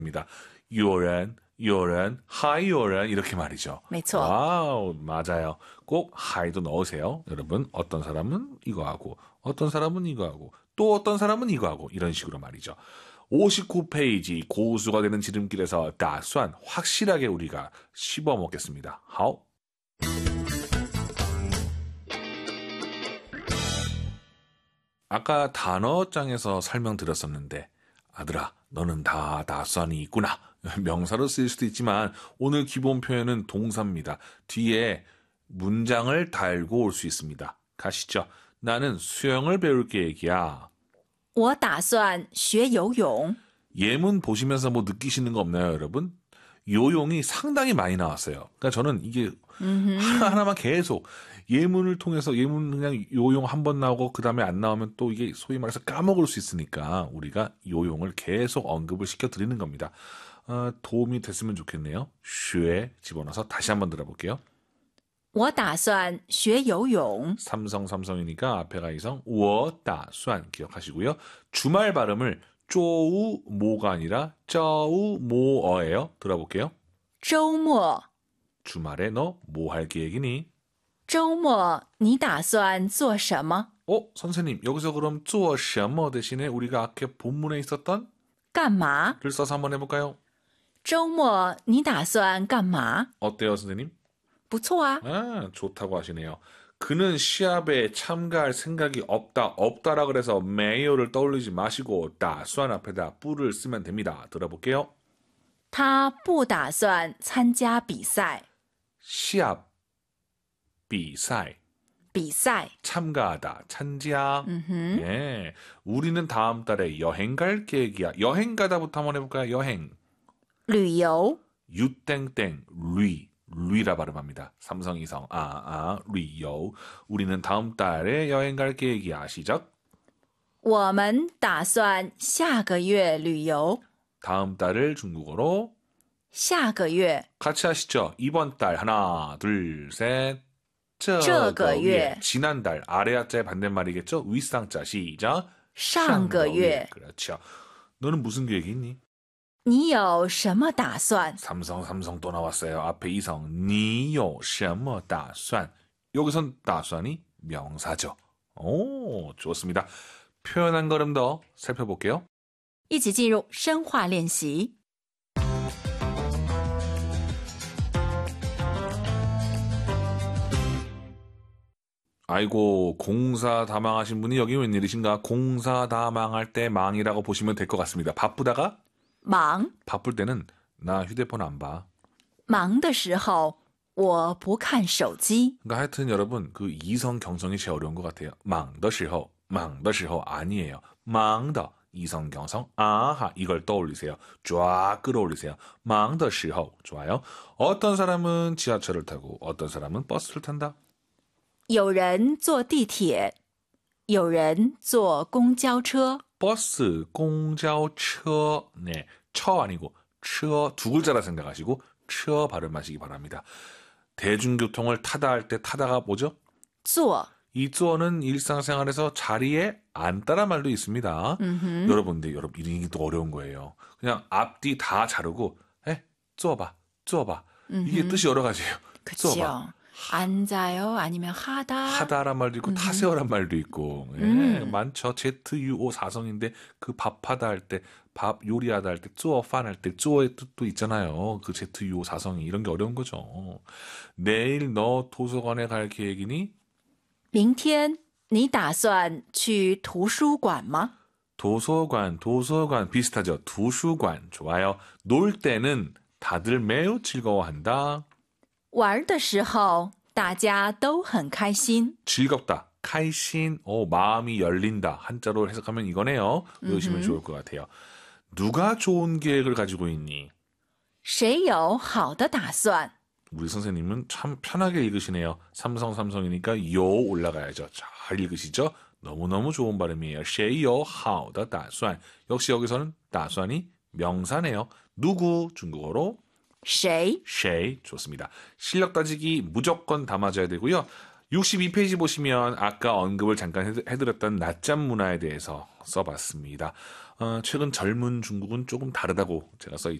요런, 요런, 하이 요런 이렇게 말이죠. 没错。 와우, 맞아요. 꼭 하이도 넣으세요. 여러분, 어떤 사람은 이거 하고, 어떤 사람은 이거 하고, 또 어떤 사람은 이거 하고, 이런 식으로 말이죠. 59페이지 고수가 되는 지름길에서 다수한 확실하게 우리가 씹어 먹겠습니다. 하오. 아까 단어장에서 설명드렸었는데 아들아 너는 다 다수한이 있구나. 명사로 쓰일 수도 있지만 오늘 기본 표현은 동사입니다. 뒤에 문장을 달고 올 수 있습니다. 가시죠. 나는 수영을 배울 계획이야. 我打算学游泳。 예문 보시면서 뭐 느끼시는 거 없나요, 여러분? 요용이 상당히 많이 나왔어요. 그러니까 저는 이게 하나하나만 계속 예문을 통해서 예문 그냥 요용 한 번 나오고 그 다음에 안 나오면 또 이게 소위 말해서 까먹을 수 있으니까 우리가 요용을 계속 언급을 시켜드리는 겁니다. 도움이 됐으면 좋겠네요. 쉐 집어넣어서 다시 한번 들어볼게요. 我打算学游泳。 삼성이니까 앞에가 이성, 我打算 기억하시고요. 주말 발음을 쪼우 모가 아니라 쩌우 모어예요. 들어볼게요. 周末， 주말에 너 뭐 할 계획이니? 周末你打算做什么？ 선생님 여기서 그럼 做什么 대신에 우리가 아까 본문에 있었던 干嘛？ 를 써서 한번 해볼까요? 周末你打算干嘛？ 어때요 선생님? 不错啊。 좋다고 하시네요. 그는 시합에 참가할 생각이 없다라 그래서 매요를 떠올리지 마시고 다수한 앞에다 뿌를 쓰면 됩니다. 들어볼게요. 他不打算参加比赛。 시합, 비사이, 比赛， 참가하다, 찬지야. 예, 우리는 다음 달에 여행 갈 계획이야. 여행 가다부터 한번 해볼까요? 여행. 旅游， 유땡땡, 루이라 발음합니다. 삼성이성, 루이요. 우리는 다음 달에 여행 갈 계획이야. 시작. 我们打算下个月旅游。 다음 달을 중국어로 下个月， 같이 하시죠. 이번 달 하나, 둘, 셋. 这个月 지난달 아래 하자의 반대말이겠죠. 윗상자 시작. 上个月 그렇죠. 너는 무슨 계획이 있니? 你有什么打算？ 삼성 또 나왔어요. 앞에 이성. 你有什么打算? 여기선 打算이 명사죠. 오, 좋습니다. 표현 한 걸음 더 살펴볼게요. 一起进入深化练习。 아이고 공사 다 망하신 분이 여기 웬일이신가. 공사 다 망할 때 망이라고 보시면 될 것 같습니다. 바쁘다가 忙， 바쁠 때는 나 휴대폰 안 봐. 忙的时候我不看手机。 그러니까 하여튼 여러분 그 이성 경성이 제일 어려운 것 같아요. 忙的时候 아니에요. 忙的 이성 경성 아하 이걸 떠올리세요. 쫙 끌어올리세요. 忙的时候 좋아요. 어떤 사람은 지하철을 타고 어떤 사람은 버스를 탄다. 有人坐地铁，有人坐公交车。 버스, 공交车, 네, 처 아니고 처 두 글자라 생각하시고 처 발음하시기 바랍니다. 대중교통을 타다 할 때 타다가 뭐죠? 坐， 이 쪼어는 일상생활에서 자리에 앉다란 말도 있습니다. 여러분 이게 또 어려운 거예요. 그냥 앞뒤 다 자르고 쪼어봐. 이게 뜻이 여러 가지예요. 그렇죠. 앉아요? 아니면 하다? 하다란 말도 있고 타세요란 말도 있고 많죠. ZUO 사성인데 그 밥하다 할 때 밥 요리하다 할 때 쪼어판 할 때 쪼어의 뜻도 있잖아요. 그 ZUO 사성이 이런 게 어려운 거죠. 내일 너 도서관에 갈 계획이니? 明天你打算去图书馆吗？ 도서관 비슷하죠. 도서관 좋아요. 놀 때는 다들 매우 즐거워한다. 玩的时候大家都很开心。 즐겁다. 카이신, 마음이 열린다. 한자로 해석하면 이거네요. 외우시면 좋을 것 같아요. 누가 좋은 계획을 가지고 있니? 谁有好的打算？ 우리 선생님은 참 편하게 읽으시네요. 삼성이니까 요 올라가야죠. 잘 읽으시죠? 너무너무 좋은 발음이에요. 谁有好的打算? 역시 여기서는 打算이 명사네요. 누구 중국어로? 谁？ 좋습니다. 실력 따지기 무조건 다 맞아야 되고요. 62페이지 보시면 아까 언급을 잠깐 해드렸던 낮잠 문화에 대해서 써봤습니다. 최근 젊은 중국은 조금 다르다고 제가